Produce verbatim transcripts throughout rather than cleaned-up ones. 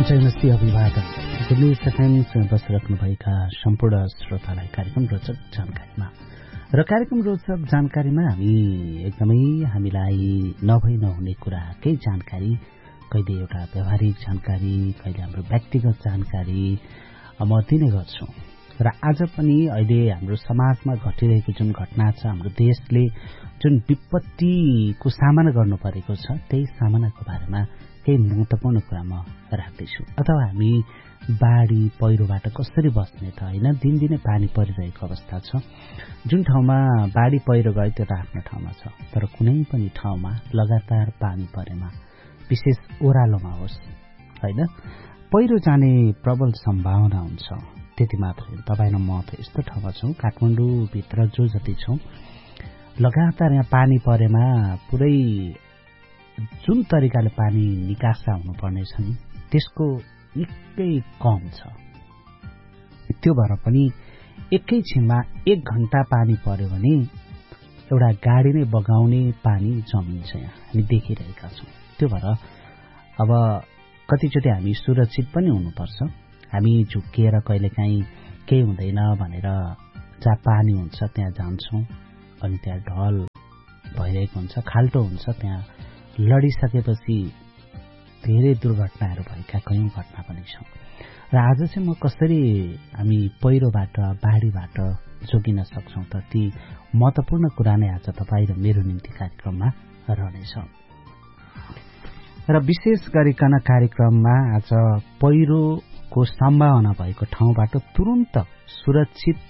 जयमसी अभिवादन गुल्मी सेकेन्डसँग बसिराख्नुभएका सम्पूर्ण श्रोतालाई कार्यक्रम रोचक जानकारीमा र कार्यक्रम रोचक जानकारीमा हामी एकदमै हामीलाई नभई नहुने कुरा केही जानकारी, कहिले एउटा व्यावहारिक जानकारी, कहिले हाम्रो व्यक्तिगत जानकारी म दिने गर्छु। र आज पनि अहिले हाम्रो समाजमा घटिरहेको जुन घटना छ, हाम्रो देशले जुन विपत्तिको सामना गर्नु परेको छ, त्यही सामनाको बारेमा केही महत्वपूर्ण कुरा म राख्दैछु। अथवा हामी बाढी पहिरोबाट कसरी बस्ने त होइन, दिनदिनै पानी परिरहेको अवस्था छ। जुन ठाउँमा बाढी पहिरो गयो त्यो त आफ्नो ठाउँमा छ, तर कुनै पनि ठाउँमा लगातार पानी परेमा, विशेष ओह्रालोमा होस् होइन, पहिरो जाने प्रबल सम्भावना हुन्छ। त्यति मात्र होइन, तपाईँ र म त यस्तो ठाउँमा छौँ, काठमाडौँभित्र जो जति छौँ, लगातार यहाँ पानी परेमा पुरै जुन तरिकाले पानी निकासा हुनुपर्ने छ नि त्यसको निकै कम छ। त्यो भएर पनि एकैछिनमा एक घण्टा पानी पर्यो भने एउटा गाडी नै बगाउने पानी जमिन्छ, यहाँ हामी देखिरहेका छौँ। त्यो भएर अब कतिचोटि हामी सुरक्षित पनि हुनुपर्छ। हामी झुक्किएर कहिलेकाहीँ केही हुँदैन भनेर जहाँ पानी हुन्छ त्यहाँ जान्छौँ, अनि त्यहाँ ढल भइरहेको हुन्छ, खाल्टो हुन्छ, त्यहाँ लडिसकेपछि धेरै दुर्घटनाहरू भएका कयौं घटना पनि छन्। र आज चाहिँ म कसरी हामी पहिरोबाट बाढीबाट जोगिन सक्छौं त ती महत्वपूर्ण कुरा नै आज तपाईँ र मेरो निम्ति कार्यक्रममा रहनेछ। र विशेष गरिकन कार्यक्रममा आज पहिरोको सम्भावना भएको ठाउँबाट तुरुन्त सुरक्षित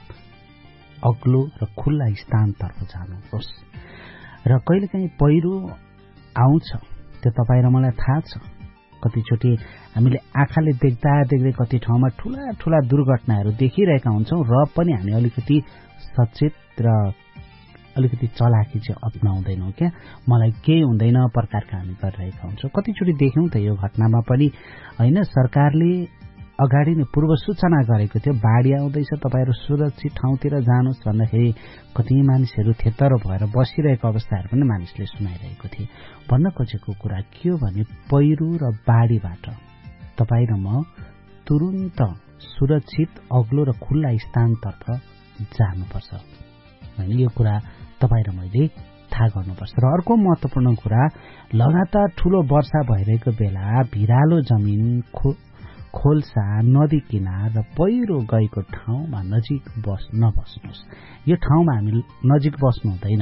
अग्लो र खुल्ला स्थानतर्फ जानुहोस्। र कहिलेकाहीँ पहिरो आउँछ, त्यो तपाईँ र मलाई थाहा छ। कतिचोटि हामीले आँखाले देख्दा देख्दै कति ठाउँमा ठूला ठूला दुर्घटनाहरू देखिरहेका हुन्छौँ, र पनि हामी अलिकति सचेत र अलिकति चलाखी चाहिँ अपनाउँदैनौँ। क्या मलाई केही हुँदैन प्रकारका हामी गरिरहेका हुन्छौँ। कतिचोटि देख्यौँ त यो घटनामा पनि होइन, सरकारले अगाडि नै पूर्व सूचना गरेको थियो बाढी आउँदैछ, तपाईँहरू सुरक्षित ठाउँतिर जानुहोस् भन्दाखेरि कति मानिसहरू थेतरो भएर बसिरहेको अवस्थाहरू पनि मानिसले सुनाइरहेको थिए। भन्न खोजेको कुरा के हो भने पहिरो र बाढीबाट तपाईँ र म तुरुन्त सुरक्षित अग्लो र खुल्ला स्थानतर्फ जानुपर्छ होइन, यो कुरा तपाईँ र मैले थाहा गर्नुपर्छ। र अर्को महत्वपूर्ण कुरा, लगातार ठूलो वर्षा भइरहेको बेला भिरालो जमिन, खोल्सा, नदी किनार र पहिरो गएको ठाउँमा नजिक बस नबस्नुहोस्। यो ठाउँमा हामी नजिक बस्नु हुँदैन।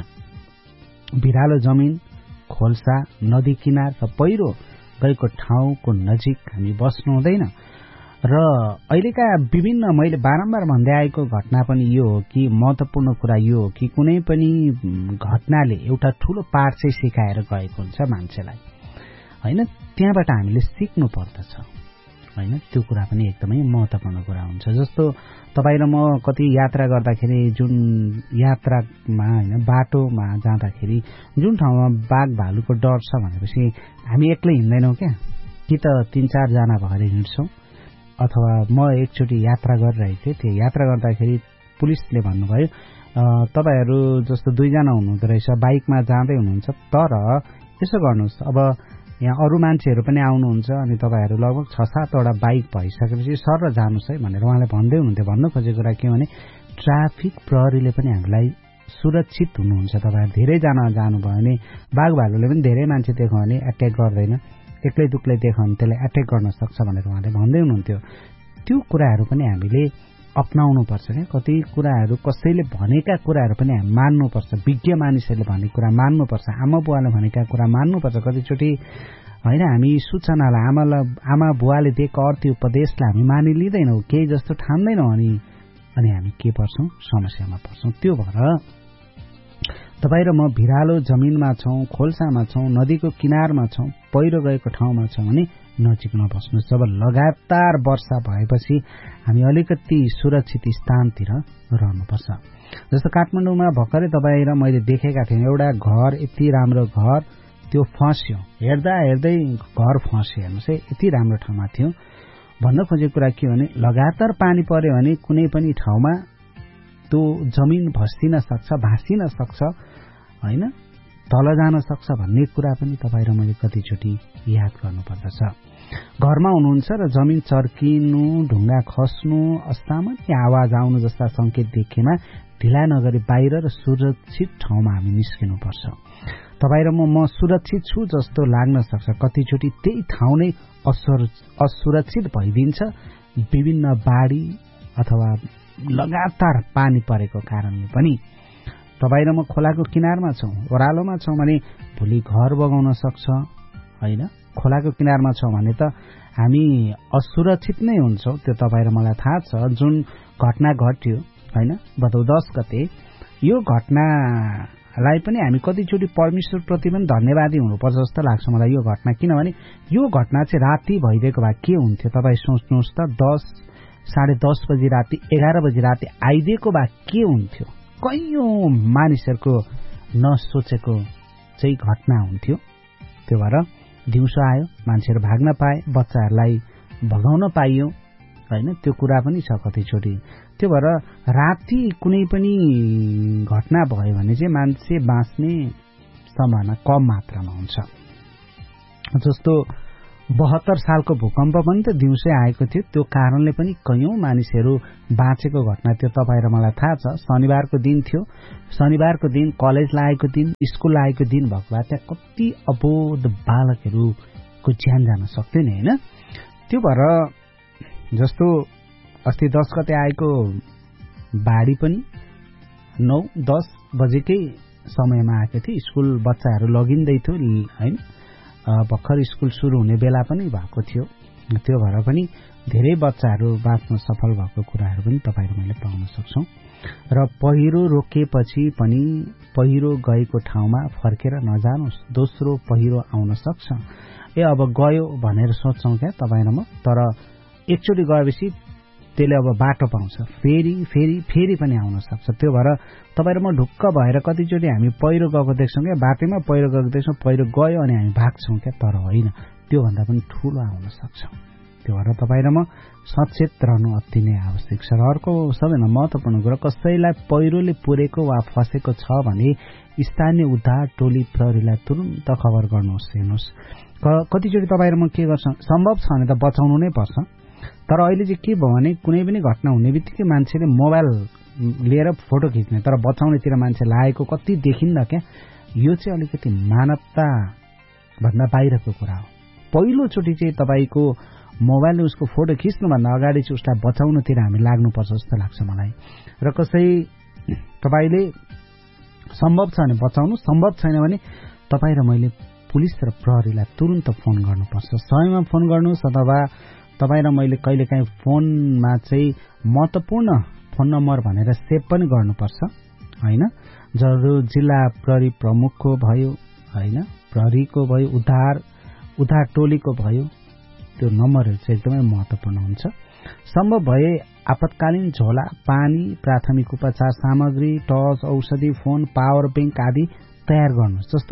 भिरालो जमिन, खोल्सा, नदी किनार र पहिरो गएको ठाउँको नजिक हामी बस्नु हुँदैन। र अहिलेका विभिन्न मैले बारम्बार भन्दै आएको घटना पनि यो हो कि महत्वपूर्ण कुरा यो हो कि कुनै पनि घटनाले एउटा ठूलो पाठ चाहिँ सिकाएर गएको हुन्छ मान्छेलाई होइन, त्यहाँबाट हामीले सिक्नु पर्दछ होइन। त्यो कुरा पनि एकदमै महत्वपूर्ण कुरा हुन्छ। जस्तो तपाईँ र म कति यात्रा गर्दाखेरि जुन यात्रामा होइन बाटोमा जाँदाखेरि जुन ठाउँमा बाघ भालुको डर छ भनेपछि हामी एक्लै हिँड्दैनौँ क्या, कि त तीन चारजना भएर हिँड्छौँ। अथवा म एकचोटि यात्रा गरिरहेको थिएँ, त्यो यात्रा गर्दाखेरि पुलिसले भन्नुभयो तपाईँहरू जस्तो दुईजना हुनुहुँदो रहेछ, बाइकमा जाँदै हुनुहुन्छ, तर यसो गर्नुहोस्, अब यहाँ अरू मान्छेहरू पनि आउनुहुन्छ अनि तपाईँहरू लगभग छ सातवटा बाइक भइसकेपछि सर र जानुहोस् है भनेर उहाँले भन्दै हुनुहुन्थ्यो। भन्नु खोजेको कुरा के भने ट्राफिक प्रहरीले पनि हामीलाई सुरक्षित हुनुहुन्छ। तपाईँहरू धेरैजना जानुभयो भने बाघ भालुले पनि धेरै मान्छे देख्यो भने एट्याक गर्दैन, एक्लै दुक्लै देख्यो भने त्यसलाई एट्याक गर्न सक्छ भनेर उहाँले भन्दै हुनुहुन्थ्यो। त्यो कुराहरू पनि हामीले अपनाउनुपर्छ क्या। कति कुराहरू कसैले भनेका कुराहरू पनि हामी मान्नुपर्छ, विज्ञ मानिसहरूले भनेको कुरा मान्नुपर्छ, आमा बुवाले भनेका कुरा मान्नुपर्छ। कतिचोटि होइन हामी सूचनालाई आमालाई आमा बुवाले दिएको अर्थी उपदेशलाई हामी मानिलिँदैनौँ, केही जस्तो ठान्दैनौँ, अनि अनि हामी के पर्छौँ, समस्यामा पर्छौँ। त्यो भएर तपाईँ र म भिरालो जमिनमा छौँ, खोल्सामा छौँ, नदीको किनारमा छौँ, पहिरो गएको ठाउँमा छौँ भने नजिक नबस्नुहोस्। जब लगातार वर्षा भएपछि हामी अलिकति सुरक्षित स्थानतिर रहनुपर्छ। जस्तो काठमाडौँमा भर्खरै तपाईँ र मैले देखेका थियौँ, एउटा घर, यति राम्रो घर, त्यो फस्यो, हेर्दा हेर्दै घर फस्यो। हेर्नुहोस् है, यति राम्रो ठाउँमा थियो। भन्न खोजेको कुरा के भने लगातार पानी पर्यो भने कुनै पनि ठाउँमा त्यो जमिन भस्सिन सक्छ, भाँसिन सक्छ होइन, तल जान सक्छ भन्ने कुरा पनि तपाईँ र मैले कतिचोटि याद गर्नुपर्दछ। घरमा हुनुहुन्छ र जमिन चर्किनु, ढुङ्गा खस्नु, असामान्य आवाज आउनु जस्ता संकेत देखेमा ढिला नगरी बाहिर र सुरक्षित ठाउँमा हामी निस्किनुपर्छ। तपाईँ र म म सुरक्षित छु जस्तो लाग्न सक्छ, कतिचोटि त्यही ठाउँ नै असुरक्षित भइदिन्छ। विभिन्न बाढी अथवा लगातार पानी परेको कारणले पनि। तपाईँ र म खोलाको किनारमा छौँ, ओह्रालोमा छौँ भने भोलि घर बगाउन सक्छ होइन। खोलाको किनारमा छौँ भने त हामी असुरक्षित नै हुन्छौँ, त्यो तपाईँ र मलाई थाहा छ। जुन घटना घट्यो होइन भदौ दस गते, यो घटनालाई पनि हामी कतिचोटि परमेश्वरप्रति पनि धन्यवादी हुनुपर्छ जस्तो लाग्छ मलाई यो घटना। किनभने यो घटना चाहिँ राति भइदिएको भए के हुन्थ्यो तपाईँ सोच्नुहोस् त। दस साढे दस बजी राति, एघार बजी राति आइदिएको भए के हुन्थ्यो। कैयौँ मानिसहरूको नसोचेको चाहिँ घटना हुन्थ्यो। त्यो भएर दिउँसो आयो, मान्छेहरू भाग्न पाए, बच्चाहरूलाई भगाउन पाइयो होइन। त्यो कुरा पनि छ कतिचोटि। त्यो भएर राति कुनै पनि घटना भयो भने चाहिँ मान्छे बाँच्ने सम्भावना कम मात्रामा हुन्छ। जस्तो बहत्तर सालको भूकम्प पनि त दिउँसै आएको थियो, त्यो कारणले पनि कैयौँ मानिसहरू बाँचेको घटना त्यो तपाईँ र मलाई थाहा छ। शनिबारको दिन थियो, शनिबारको दिन कलेज लागेको दिन, स्कुल लागेको दिन भएको भए त्यहाँ कति अबोध बालकहरूको ज्यान जान सक्थ्यो नि होइन। त्यो भएर जस्तो अस्ति दस गते आएको बाढी पनि नौ दस बजेकै समयमा आएको थियो। स्कुल बच्चाहरू लगिँदै थियो होइन, भर्खर स्कुल सुरु हुने बेला पनि भएको थियो। त्यो भएर पनि धेरै बच्चाहरू बाँच्न सफल भएको कुराहरू पनि तपाईँ र मैले पाउन सक्छौँ। र पहिरो रोकेपछि पनि पहिरो गएको ठाउँमा फर्केर नजानुहोस्, दोस्रो पहिरो आउन सक्छ। ए अब गयो भनेर सोच्छौँ क्या तपाईँ र म, तर एकचोटि गएपछि त्यसले अब बाटो पाउँछ, फेरि फेरि फेरि पनि आउन सक्छ। त्यो भएर तपाईँ र म ढुक्क भएर कतिचोटि हामी पहिरो गएको देख्छौँ क्या, बाटोमा पहिरो गएको देख्छौँ, पहिरो गयो अनि हामी भाग्छौँ क्या, तर होइन, त्योभन्दा पनि ठुलो आउन सक्छ। त्यो भएर तपाईँ र म सचेत रहनु अति नै आवश्यक छ। र अर्को सबैभन्दा महत्त्वपूर्ण कुरा, कसैलाई पहिरोले पुरेको वा फसेको छ भने स्थानीय उद्धार टोली प्रहरीलाई तुरुन्त खबर गर्नुहोस्। हेर्नुहोस् कतिचोटि तपाईँ र म के गर्छौँ, सम्भव छ भने त बचाउनु नै पर्छ। तर अहिले चाहिँ के भयो भने कुनै पनि घटना हुने बित्तिकै मान्छेले मोबाइल लिएर फोटो खिच्ने, तर बचाउनेतिर मान्छे लागेको कति देखिन्न क्या। यो चाहिँ अलिकति मानवता भन्दा बाहिरको कुरा हो। पहिलोचोटि चाहिँ तपाईँको मोबाइलले उसको फोटो खिच्नुभन्दा अगाडि चाहिँ उसलाई बचाउनुतिर हामी लाग्नुपर्छ जस्तो लाग्छ मलाई। र कसै तपाईँले सम्भव छ भने बचाउनु, सम्भव छैन भने तपाईँ र मैले पुलिस र प्रहरीलाई तुरुन्त फोन गर्नुपर्छ। समयमा फोन गर्नुहोस्, अथवा तपाईँ र मैले कहिलेकाहीँ फोनमा चाहिँ महत्त्वपूर्ण फोन नम्बर भनेर सेभ पनि गर्नुपर्छ होइन। जरो जिल्ला प्रहरी प्रमुखको भयो होइन, प्रहरीको भयो, उद्धार उद्धार टोलीको भयो, त्यो नम्बरहरू चाहिँ एकदमै महत्त्वपूर्ण हुन्छ। सम्भव भए आपतकालीन झोला, पानी, प्राथमिक उपचार सामग्री, टर्च, औषधि, फोन, पावर ब्याङ्क आदि तयार गर्नुहोस्। जस्तो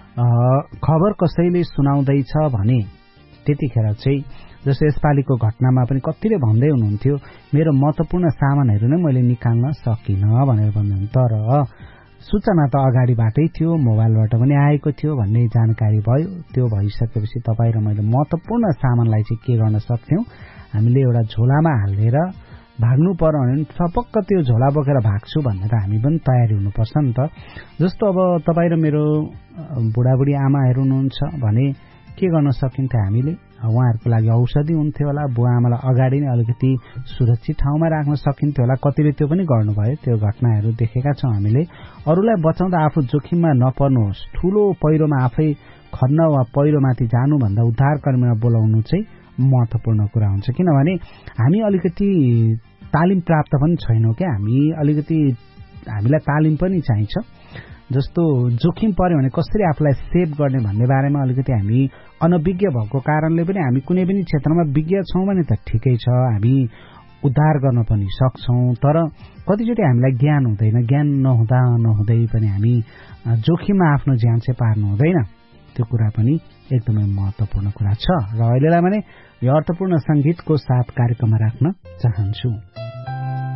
खबर कसैले सुनाउँदैछ भने त्यतिखेर चाहिँ, जस्तो यसपालिको घटनामा पनि कतिले भन्दै हुनुहुन्थ्यो मेरो महत्त्वपूर्ण सामानहरू नै मैले निकाल्न सकिनँ भनेर भन्नुहुन्थ्यो, तर सूचना त अगाडिबाटै थियो, मोबाइलबाट पनि आएको थियो भन्ने जानकारी भयो। त्यो भइसकेपछि तपाईँ र मैले महत्त्वपूर्ण सामानलाई चाहिँ के गर्न सक्थ्यौँ, हामीले एउटा झोलामा हालेर भाग्नु पर्यो भने टपक्क त्यो झोला बोकेर भाग्छु भनेर हामी पनि तयारी हुनुपर्छ नि त। जस्तो अब तपाईँ र मेरो बुढाबुढी आमाहरू हुनुहुन्छ भने के गर्न सकिन्थ्यो, हामीले उहाँहरूको लागि औषधि हुन्थ्यो होला, बुवा आमालाई अगाडि नै अलिकति सुरक्षित ठाउँमा राख्न सकिन्थ्यो होला। कतिले त्यो पनि गर्नुभयो, त्यो घटनाहरू देखेका छौँ हामीले। अरूलाई बचाउँदा आफू जोखिममा नपर्नुहोस्। ठुलो पहिरोमा आफै खन्न वा पहिरोमाथि जानुभन्दा उद्धारकर्मीलाई बोलाउनु चाहिँ महत्त्वपूर्ण कुरा हुन्छ। किनभने हामी अलिकति तालिम प्राप्त पनि छैनौँ क्या, हामी अलिकति हामीलाई तालिम पनि चाहिन्छ। जस्तो जोखिम पर्यो भने कसरी आफूलाई सेभ गर्ने भन्ने बारेमा अलिकति हामी अनभिज्ञ भएको कारणले पनि हामी कुनै पनि क्षेत्रमा विज्ञ छौँ भने त ठिकै छ, हामी उद्धार गर्न पनि सक्छौँ। तर कतिचोटि हामीलाई ज्ञान हुँदैन, ज्ञान नहुँदा नहुँदै पनि हामी जोखिममा आफ्नो ज्यान चाहिँ पार्नु हुँदैन। त्यो कुरा पनि एकदमै महत्त्वपूर्ण कुरा छ। र अहिलेलाई भने यो अर्थपूर्ण संगीतको साथ कार्यक्रममा राख्न चाहन्छु।